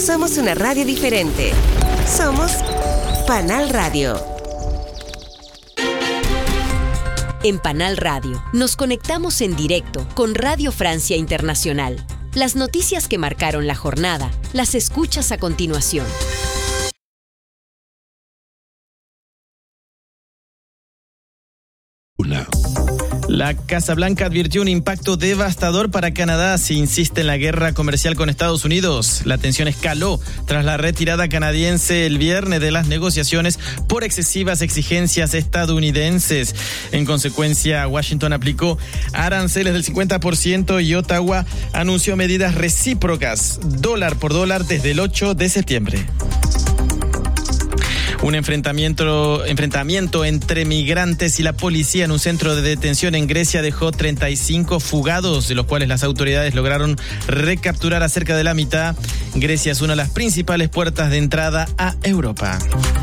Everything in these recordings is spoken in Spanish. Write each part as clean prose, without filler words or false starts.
Somos una radio diferente. Somos Panal Radio. En Panal Radio nos conectamos en directo con Radio Francia Internacional. Las noticias que marcaron la jornada las escuchas a continuación. La Casa Blanca advirtió un impacto devastador para Canadá si insiste en la guerra comercial con Estados Unidos. La tensión escaló tras la retirada canadiense el viernes de las negociaciones por excesivas exigencias estadounidenses. En consecuencia, Washington aplicó aranceles del 50% y Ottawa anunció medidas recíprocas, dólar por dólar, desde el 8 de septiembre. Un enfrentamiento entre migrantes y la policía en un centro de detención en Grecia dejó 35 fugados, de los cuales las autoridades lograron recapturar a cerca de la mitad. Grecia es una de las principales puertas de entrada a Europa.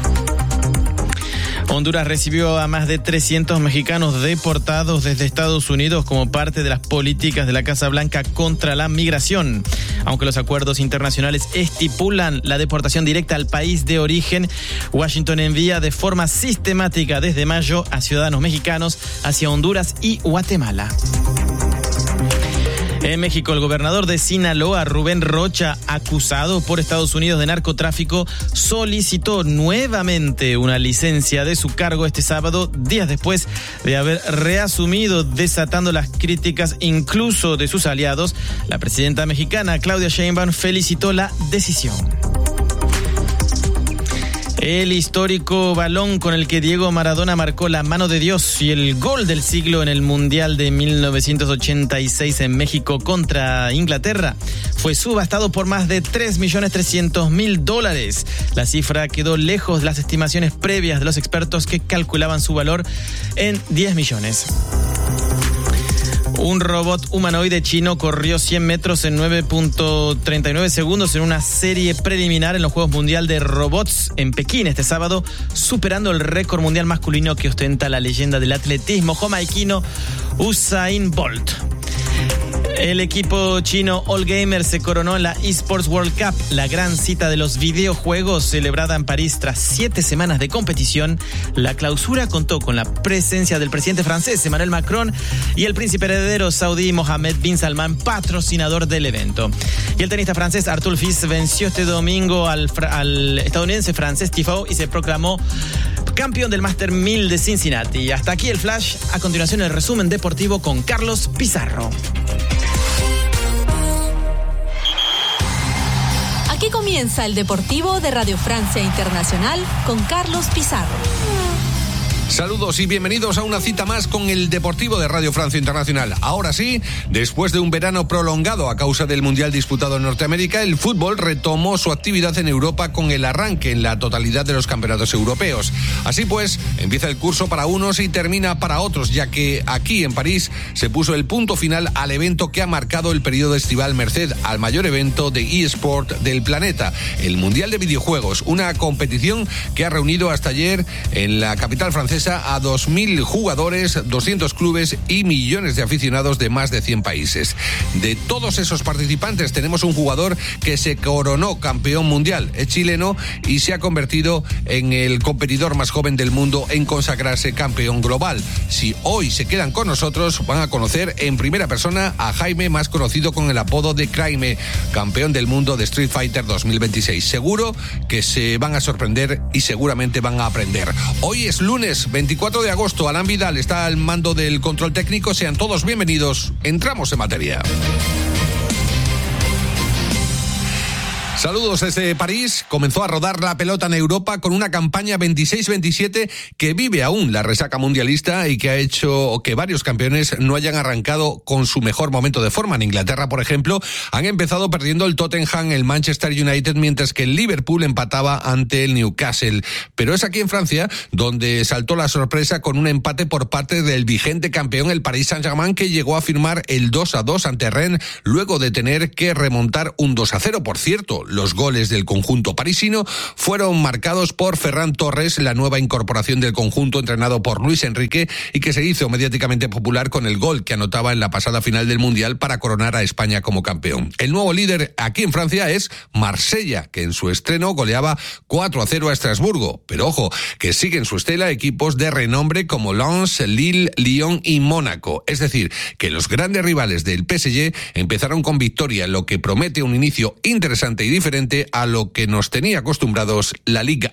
Honduras recibió a más de 300 mexicanos deportados desde Estados Unidos como parte de las políticas de la Casa Blanca contra la migración. Aunque los acuerdos internacionales estipulan la deportación directa al país de origen, Washington envía de forma sistemática desde mayo a ciudadanos mexicanos hacia Honduras y Guatemala. En México, el gobernador de Sinaloa, Rubén Rocha, acusado por Estados Unidos de narcotráfico, solicitó nuevamente una licencia de su cargo este sábado, días después de haber reasumido, desatando las críticas incluso de sus aliados. La presidenta mexicana, Claudia Sheinbaum, felicitó la decisión. El histórico balón con el que Diego Maradona marcó la mano de Dios y el gol del siglo en el Mundial de 1986 en México contra Inglaterra fue subastado por más de $3.300.000. La cifra quedó lejos de las estimaciones previas de los expertos que calculaban su valor en 10 millones. Un robot humanoide chino corrió 100 metros en 9.39 segundos en una serie preliminar en los Juegos Mundial de Robots en Pekín este sábado, superando el récord mundial masculino que ostenta la leyenda del atletismo jamaiquino Usain Bolt. El equipo chino All Gamer se coronó en la eSports World Cup, la gran cita de los videojuegos celebrada en París tras 7 semanas de competición. La clausura contó con la presencia del presidente francés Emmanuel Macron y el príncipe heredero saudí Mohammed bin Salman, patrocinador del evento. Y el tenista francés Arthur Fils venció este domingo al estadounidense Frances Tiafoe y se proclamó campeón del Master 1000 de Cincinnati. Hasta aquí el flash. A continuación el resumen deportivo con Carlos Pizarro. Aquí comienza el Deportivo de Radio Francia Internacional con Carlos Pizarro. Saludos y bienvenidos a una cita más con el Deportivo de Radio Francia Internacional. Ahora sí, después de un verano prolongado a causa del Mundial disputado en Norteamérica, el fútbol retomó su actividad en Europa con el arranque en la totalidad de los campeonatos europeos. Así pues, empieza el curso para unos y termina para otros, ya que aquí en París se puso el punto final al evento que ha marcado el periodo estival merced al mayor evento de eSport del planeta, el Mundial de Videojuegos, una competición que ha reunido hasta ayer en la capital francesa a 2.000 jugadores, 200 clubes y millones de aficionados de más de 100 países. De todos esos participantes tenemos un jugador que se coronó campeón mundial, es chileno y se ha convertido en el competidor más joven del mundo en consagrarse campeón global. Si hoy se quedan con nosotros, van a conocer en primera persona a Jaime, más conocido con el apodo de Craime, campeón del mundo de Street Fighter 2026. Seguro que se van a sorprender y seguramente van a aprender. Hoy es lunes 24 de agosto, Alan Vidal está al mando del control técnico. Sean todos bienvenidos. Entramos en materia. Saludos desde París. Comenzó a rodar la pelota en Europa con una campaña 26-27 que vive aún la resaca mundialista y que ha hecho que varios campeones no hayan arrancado con su mejor momento de forma. En Inglaterra, por ejemplo, han empezado perdiendo el Tottenham, el Manchester United, mientras que el Liverpool empataba ante el Newcastle. Pero es aquí en Francia donde saltó la sorpresa con un empate por parte del vigente campeón, el Paris Saint-Germain, que llegó a firmar el 2-2 ante Rennes luego de tener que remontar un 2-0. Por cierto, Los goles del conjunto parisino fueron marcados por Ferran Torres, la nueva incorporación del conjunto entrenado por Luis Enrique y que se hizo mediáticamente popular con el gol que anotaba en la pasada final del Mundial para coronar a España como campeón. El nuevo líder aquí en Francia es Marsella, que en su estreno goleaba 4-0 a Estrasburgo. Pero ojo, que siguen su estela equipos de renombre como Lens, Lille, Lyon y Mónaco. Es decir, que los grandes rivales del PSG empezaron con victoria, lo que promete un inicio interesante y diferente a lo que nos tenía acostumbrados la Liga.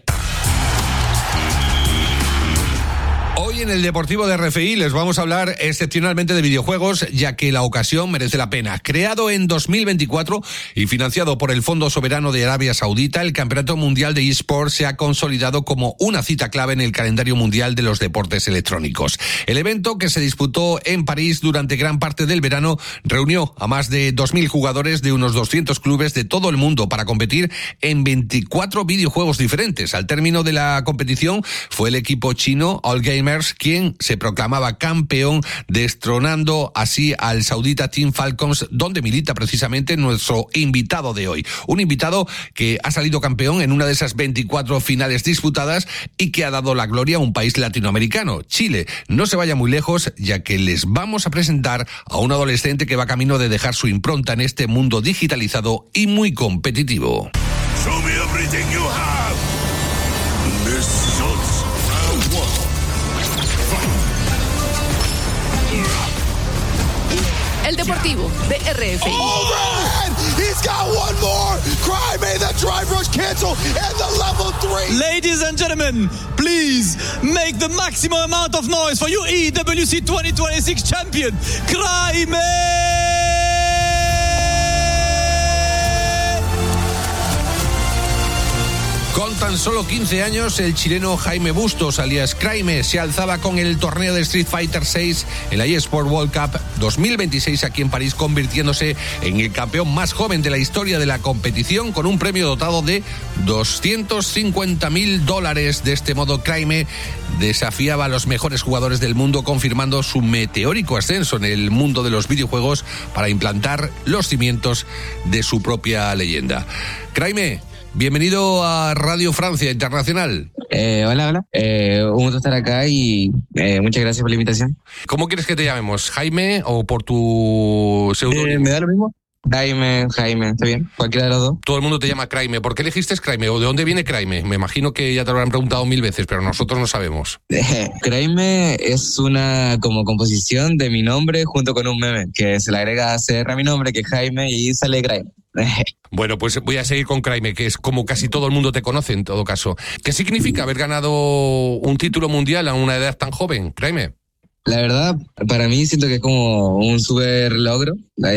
Hoy en el Deportivo de RFI les vamos a hablar excepcionalmente de videojuegos, ya que la ocasión merece la pena. Creado en 2024 y financiado por el Fondo Soberano de Arabia Saudita, el Campeonato Mundial de eSports se ha consolidado como una cita clave en el calendario mundial de los deportes electrónicos. El evento, que se disputó en París durante gran parte del verano, reunió a más de 2.000 jugadores de unos 200 clubes de todo el mundo para competir en 24 videojuegos diferentes. Al término de la competición fue el equipo chino All Gamers quien se proclamaba campeón, destronando así al saudita Team Falcons, donde milita precisamente nuestro invitado de hoy. Un invitado que ha salido campeón en una de esas 24 finales disputadas y que ha dado la gloria a un país latinoamericano, Chile. No se vaya muy lejos, ya que les vamos a presentar a un adolescente que va camino de dejar su impronta en este mundo digitalizado y muy competitivo. Show me everything you have. Missiles. Round one. El Deportivo de RFI. He's got one more. Cry made the drive rush cancel and the level 3. Ladies and gentlemen, please make the maximum amount of noise for your EWC 2026 champion, Cryme. Con tan solo 15 años, el chileno Jaime Bustos, alias Cryme, se alzaba con el torneo de Street Fighter VI en la eSport World Cup 2026 aquí en París, convirtiéndose en el campeón más joven de la historia de la competición, con un premio dotado de $250.000. De este modo, Cryme desafiaba a los mejores jugadores del mundo, confirmando su meteórico ascenso en el mundo de los videojuegos para implantar los cimientos de su propia leyenda. Cryme, bienvenido a Radio Francia Internacional. Hola. Un gusto estar acá y muchas gracias por la invitación. ¿Cómo quieres que te llamemos? ¿Jaime o por tu seudónimo? ¿Me da lo mismo? Jaime, está bien, cualquiera de los dos. Todo el mundo te llama Cryme. ¿Por qué elegiste Cryme? ¿O de dónde viene Cryme? Me imagino que ya te lo habrán preguntado 1000 veces, pero nosotros no sabemos. Cryme es una como composición de mi nombre junto con un meme, que se le agrega CR a mi nombre, que es Jaime, y sale Cryme. Bueno, pues voy a seguir con Cryme, que es como casi todo el mundo te conoce en todo caso. ¿Qué significa haber ganado un título mundial a una edad tan joven, Cryme? La verdad, para mí siento que es como un súper logro,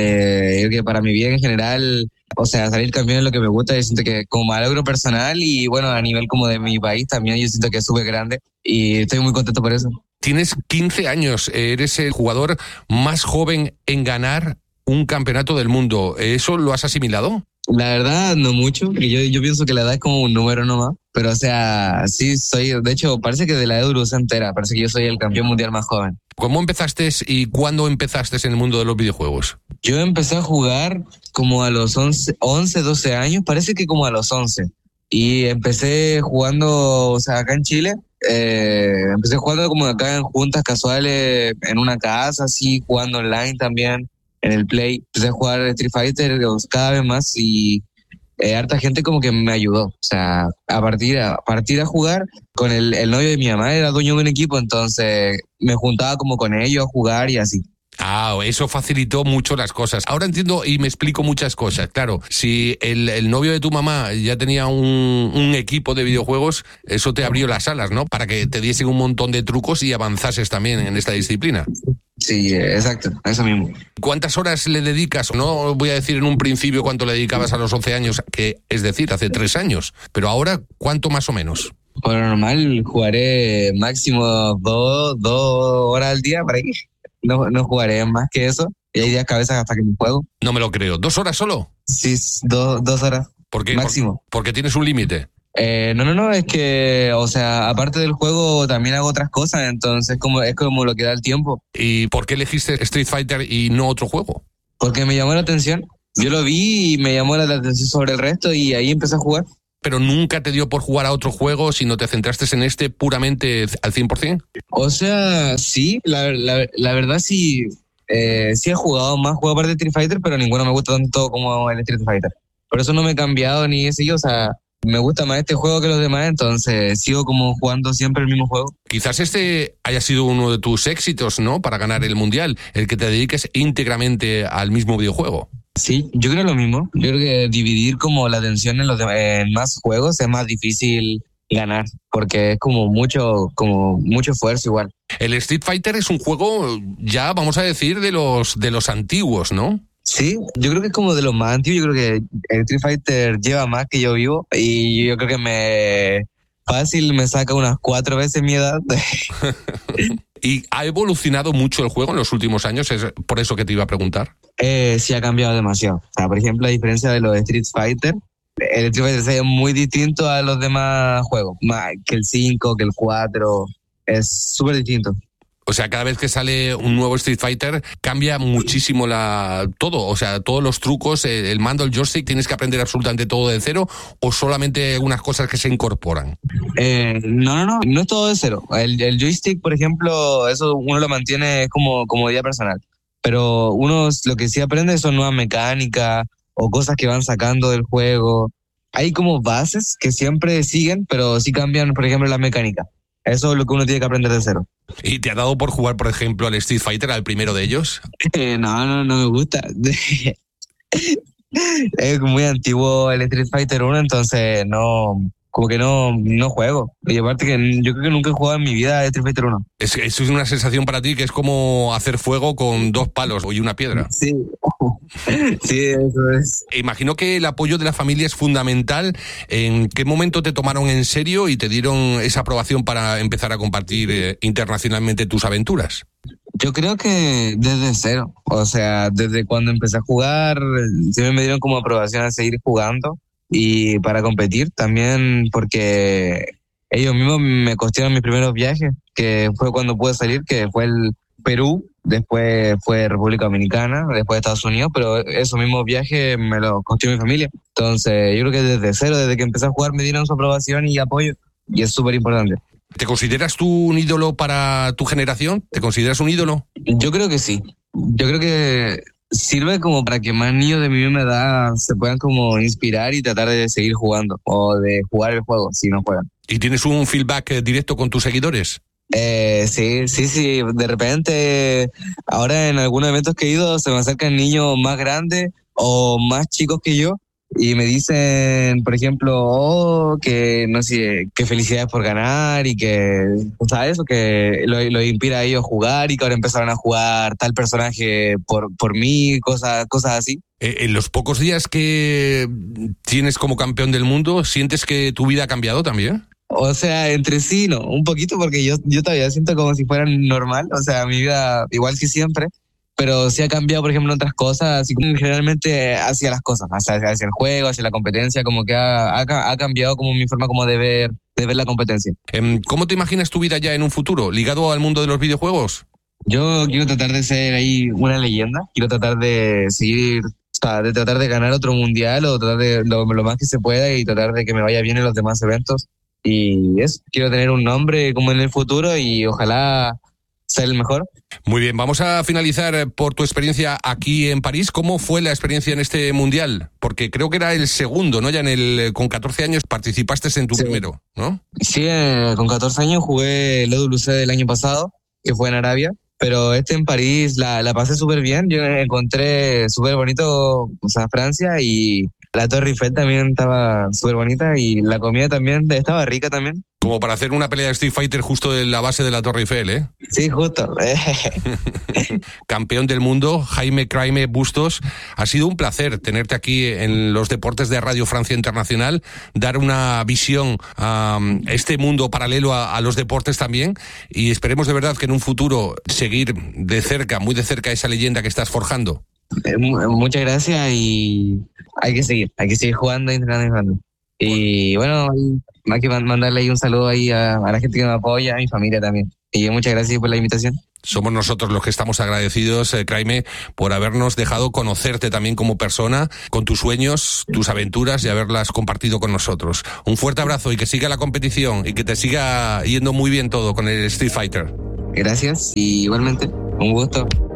que para mi vida en general, o sea, salir campeón es lo que me gusta, yo siento que como logro personal y bueno, a nivel como de mi país también yo siento que es súper grande y estoy muy contento por eso. Tienes 15 años, eres el jugador más joven en ganar un campeonato del mundo. ¿Eso lo has asimilado? La verdad, no mucho, porque yo pienso que la edad es como un número nomás, pero o sea, sí soy, de hecho, parece que de la EURO entera, parece que yo soy el campeón mundial más joven. ¿Cómo empezaste y cuándo empezaste en el mundo de los videojuegos? Yo empecé a jugar como a los 11, 12 años, parece que como a los 11, y empecé jugando, o sea, acá en Chile, empecé jugando como acá en juntas casuales, en una casa, así, jugando online también. En el Play, empecé a jugar Street Fighter cada vez más y harta gente como que me ayudó. O sea, a partir a jugar con el novio de mi mamá, era dueño de un equipo, entonces me juntaba como con ellos a jugar y así. Ah, eso facilitó mucho las cosas. Ahora entiendo y me explico muchas cosas. Claro, si el novio de tu mamá ya tenía un equipo de videojuegos, eso te abrió las alas, ¿no? Para que te diesen un montón de trucos y avanzases también en esta disciplina. Sí, exacto, eso mismo. ¿Cuántas horas le dedicas? No voy a decir en un principio cuánto le dedicabas a los 11 años, que es decir, hace 3 años. Pero ahora, ¿cuánto más o menos? Por lo normal, jugaré máximo 2 horas al día, por ahí. No jugaré más que eso. Y hay días cabezas hasta que me juego. No me lo creo. ¿2 horas solo? Sí, 2 horas. ¿Por qué? Máximo. Porque tienes un límite. No, es que, o sea, aparte del juego también hago otras cosas, entonces es como lo que da el tiempo. ¿Y por qué elegiste Street Fighter y no otro juego? Porque me llamó la atención yo lo vi y me llamó la atención sobre el resto y ahí empecé a jugar. Pero nunca te dio por jugar a otro juego, sino te centraste en este puramente al 100%. O sea, sí, la verdad sí, sí he jugado más juegos aparte de Street Fighter, pero ninguno me gusta tanto como el Street Fighter. Por eso no me he cambiado ni he seguido, o sea, me gusta más este juego que los demás, entonces sigo como jugando siempre el mismo juego. Quizás este haya sido uno de tus éxitos, ¿no? Para ganar el Mundial, el que te dediques íntegramente al mismo videojuego. Sí, yo creo lo mismo. Yo creo que dividir como la atención en más juegos es más difícil ganar, porque es como mucho esfuerzo igual. El Street Fighter es un juego ya, vamos a decir, de los antiguos, ¿no? Sí, yo creo que es como de los más antiguos. Yo creo que el Street Fighter lleva más que yo vivo y yo creo que fácil me saca unas 4 veces mi edad. ¿Y ha evolucionado mucho el juego en los últimos años? Es por eso que te iba a preguntar. Sí, ha cambiado demasiado. O sea, por ejemplo, a diferencia de los Street Fighter, el Street Fighter 6 es muy distinto a los demás juegos. Más que el 5, que el 4, es súper distinto. O sea, cada vez que sale un nuevo Street Fighter cambia muchísimo todo. O sea, todos los trucos, el mando, el joystick, ¿tienes que aprender absolutamente todo de cero o solamente algunas cosas que se incorporan? No es todo de cero. El joystick, por ejemplo, eso uno lo mantiene como comodidad personal. Pero uno lo que sí aprende son nuevas mecánicas o cosas que van sacando del juego. Hay como bases que siempre siguen, pero sí cambian, por ejemplo, la mecánica. Eso es lo que uno tiene que aprender de cero. ¿Y te ha dado por jugar, por ejemplo, al Street Fighter, al primero de ellos? No me gusta. Es muy antiguo el Street Fighter 1, entonces no juego. Y aparte que yo creo que nunca he jugado en mi vida a Street Fighter 1. Eso es una sensación para ti que es como hacer fuego con 2 palos y una piedra. Sí, sí, eso es. Imagino que el apoyo de la familia es fundamental. ¿En qué momento te tomaron en serio y te dieron esa aprobación para empezar a compartir internacionalmente tus aventuras? Yo creo que desde cero. O sea, desde cuando empecé a jugar, siempre me dieron como aprobación a seguir jugando. Y para competir también, porque ellos mismos me costearon mis primeros viajes, que fue cuando pude salir, que fue el Perú, después fue República Dominicana, después Estados Unidos, pero esos mismos viajes me los costeó mi familia. Entonces yo creo que desde cero, desde que empecé a jugar, me dieron su aprobación y apoyo, y es súper importante. ¿Te consideras tú un ídolo para tu generación? ¿Te consideras un ídolo? Yo creo que sí. Yo creo que sirve como para que más niños de mi misma edad se puedan como inspirar y tratar de seguir jugando o de jugar el juego si no juegan. ¿Y tienes un feedback directo con tus seguidores? Sí. De repente, ahora en algunos eventos que he ido, se me acercan niños más grandes o más chicos que yo y me dicen, por ejemplo, que no sé, que felicidades por ganar y que, ¿sabes? Que lo inspira a ellos a jugar y que ahora empezaron a jugar tal personaje por mí, cosas así. En los pocos días que tienes como campeón del mundo, ¿sientes que tu vida ha cambiado también? O sea, entre sí, no, un poquito, porque yo todavía siento como si fuera normal, o sea, mi vida igual que siempre, pero sí ha cambiado, por ejemplo, en otras cosas, así como generalmente hacia las cosas, hacia el juego, hacia la competencia, como que ha cambiado como mi forma como de ver la competencia. ¿Cómo te imaginas tu vida ya en un futuro, ligado al mundo de los videojuegos? Yo quiero tratar de ser ahí una leyenda, quiero tratar de seguir, o sea, de tratar de ganar otro mundial o tratar de lo más que se pueda y tratar de que me vaya bien en los demás eventos. Y eso, quiero tener un nombre como en el futuro y ojalá ser el mejor. Muy bien, vamos a finalizar por tu experiencia aquí en París. ¿Cómo fue la experiencia en este mundial? Porque creo que era el segundo, ¿no? Ya con 14 años participaste en tu primero, ¿no? Sí, con 14 años jugué el EWC del año pasado, que fue en Arabia. Pero en París la pasé súper bien. Yo encontré súper bonito, o sea, Francia, y la Torre Eiffel también estaba súper bonita y la comida también estaba rica también. Como para hacer una pelea de Street Fighter justo en la base de la Torre Eiffel, ¿eh? Sí, justo. Campeón del mundo, Jaime Craime Bustos. Ha sido un placer tenerte aquí en los deportes de Radio Francia Internacional, dar una visión a este mundo paralelo a los deportes también, y esperemos de verdad que en un futuro seguir de cerca, muy de cerca, esa leyenda que estás forjando. Muchas gracias y hay que seguir jugando y entrenando. Y bueno, hay que mandarle ahí un saludo ahí a la gente que me apoya, a mi familia también. Y muchas gracias por la invitación. Somos nosotros los que estamos agradecidos, Craime, por habernos dejado conocerte también como persona, con tus sueños, tus aventuras y haberlas compartido con nosotros. Un fuerte abrazo y que siga la competición y que te siga yendo muy bien todo con el Street Fighter. Gracias y igualmente, un gusto.